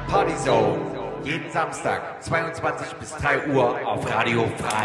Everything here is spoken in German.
Partyzone. Jeden Samstag, 22 bis 3 Uhr auf Radio Frei.